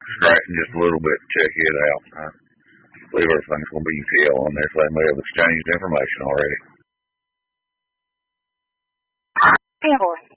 scratching just a little bit to check it out. I believe everything's going to be ETL on this. They may have exchanged information already. Airborne.